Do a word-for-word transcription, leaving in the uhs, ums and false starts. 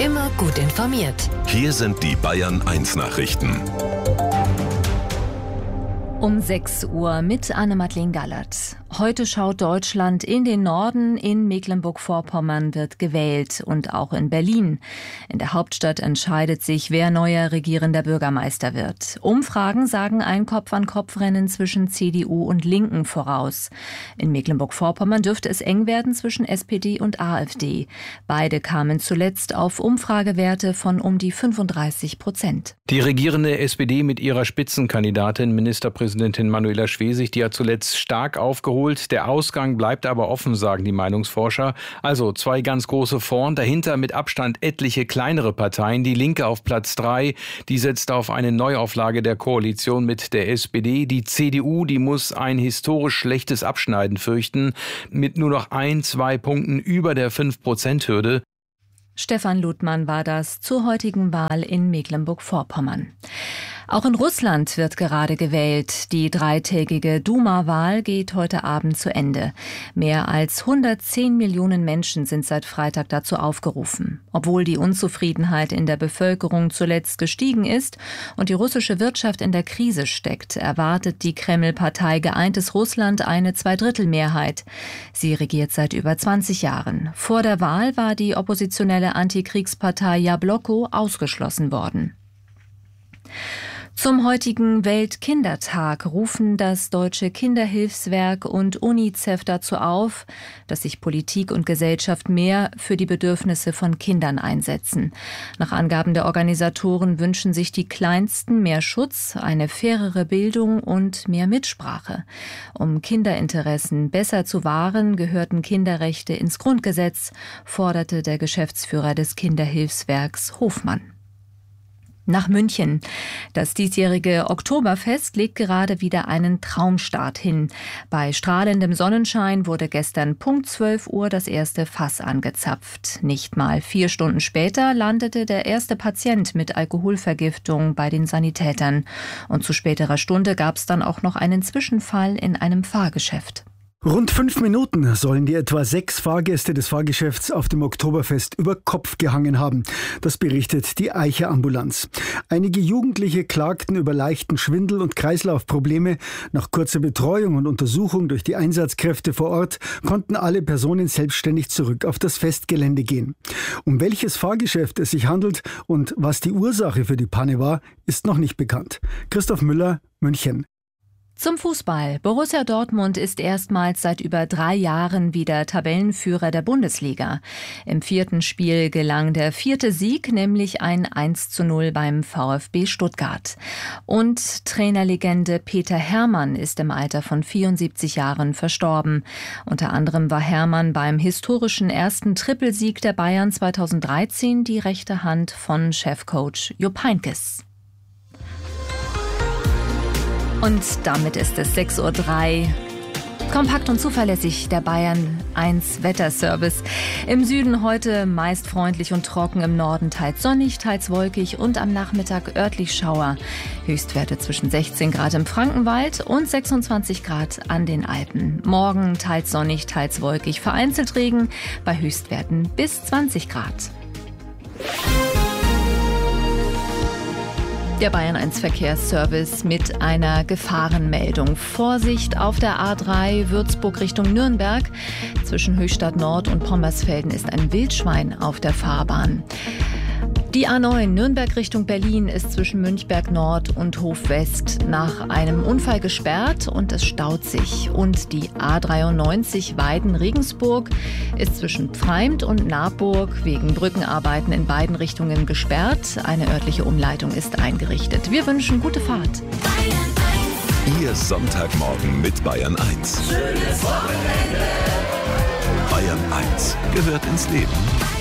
Immer gut informiert. Hier sind die Bayern eins Nachrichten. Um sechs Uhr mit Anne-Madeleine Gallert. Heute schaut Deutschland in den Norden. In Mecklenburg-Vorpommern wird gewählt und auch in Berlin. In der Hauptstadt entscheidet sich, wer neuer regierender Bürgermeister wird. Umfragen sagen ein Kopf-an-Kopf-Rennen zwischen C D U und Linken voraus. In Mecklenburg-Vorpommern dürfte es eng werden zwischen S P D und AfD. Beide kamen zuletzt auf Umfragewerte von um die fünfunddreißig Prozent. Die regierende S P D mit ihrer Spitzenkandidatin Ministerpräsidentin Manuela Schwesig, die hat zuletzt stark aufgeholt. Der Ausgang bleibt aber offen, sagen die Meinungsforscher. Also zwei ganz große vorn, dahinter mit Abstand etliche kleinere Parteien. Die Linke auf Platz drei, die setzt auf eine Neuauflage der Koalition mit der S P D. Die C D U, die muss ein historisch schlechtes Abschneiden fürchten, mit nur noch ein, zwei Punkten über der fünf Prozent Hürde. Stefan Ludmann war das zur heutigen Wahl in Mecklenburg-Vorpommern. Auch in Russland wird gerade gewählt. Die dreitägige Duma-Wahl geht heute Abend zu Ende. Mehr als hundertzehn Millionen Menschen sind seit Freitag dazu aufgerufen. Obwohl die Unzufriedenheit in der Bevölkerung zuletzt gestiegen ist und die russische Wirtschaft in der Krise steckt, erwartet die Kreml-Partei Geeintes Russland eine Zweidrittelmehrheit. Sie regiert seit über zwanzig Jahren. Vor der Wahl war die oppositionelle Antikriegspartei Jabloko ausgeschlossen worden. Zum heutigen Weltkindertag rufen das Deutsche Kinderhilfswerk und UNICEF dazu auf, dass sich Politik und Gesellschaft mehr für die Bedürfnisse von Kindern einsetzen. Nach Angaben der Organisatoren wünschen sich die Kleinsten mehr Schutz, eine fairere Bildung und mehr Mitsprache. Um Kinderinteressen besser zu wahren, gehörten Kinderrechte ins Grundgesetz, forderte der Geschäftsführer des Kinderhilfswerks Hofmann. Nach München. Das diesjährige Oktoberfest legt gerade wieder einen Traumstart hin. Bei strahlendem Sonnenschein wurde gestern Punkt zwölf Uhr das erste Fass angezapft. Nicht mal vier Stunden später landete der erste Patient mit Alkoholvergiftung bei den Sanitätern. Und zu späterer Stunde gab es dann auch noch einen Zwischenfall in einem Fahrgeschäft. Rund fünf Minuten sollen die etwa sechs Fahrgäste des Fahrgeschäfts auf dem Oktoberfest über Kopf gehangen haben. Das berichtet die Eicher Ambulanz. Einige Jugendliche klagten über leichten Schwindel und Kreislaufprobleme. Nach kurzer Betreuung und Untersuchung durch die Einsatzkräfte vor Ort konnten alle Personen selbstständig zurück auf das Festgelände gehen. Um welches Fahrgeschäft es sich handelt und was die Ursache für die Panne war, ist noch nicht bekannt. Christoph Müller, München. Zum Fußball. Borussia Dortmund ist erstmals seit über drei Jahren wieder Tabellenführer der Bundesliga. Im vierten Spiel gelang der vierte Sieg, nämlich ein eins zu null beim VfB Stuttgart. Und Trainerlegende Peter Herrmann ist im Alter von vierundsiebzig Jahren verstorben. Unter anderem war Herrmann beim historischen ersten Trippelsieg der Bayern zweitausenddreizehn die rechte Hand von Chefcoach Jupp Heynckes. Und damit ist es sechs Uhr drei. Kompakt und zuverlässig der Bayern eins Wetterservice. Im Süden heute meist freundlich und trocken, im Norden teils sonnig, teils wolkig und am Nachmittag örtlich Schauer. Höchstwerte zwischen sechzehn Grad im Frankenwald und sechsundzwanzig Grad an den Alpen. Morgen teils sonnig, teils wolkig, vereinzelt Regen bei Höchstwerten bis zwanzig Grad. Der Bayern eins Verkehrsservice mit einer Gefahrenmeldung. Vorsicht auf der A drei Würzburg Richtung Nürnberg. Zwischen Höchstadt Nord und Pommersfelden ist ein Wildschwein auf der Fahrbahn. Die A neun Nürnberg Richtung Berlin ist zwischen Münchberg Nord und Hof West nach einem Unfall gesperrt und es staut sich. Und die A dreiundneunzig Weiden-Regensburg ist zwischen Pfreimt und Naburg wegen Brückenarbeiten in beiden Richtungen gesperrt. Eine örtliche Umleitung ist eingerichtet. Wir wünschen gute Fahrt. Ihr Sonntagmorgen mit Bayern eins. Schönes Wochenende. Bayern eins gehört ins Leben.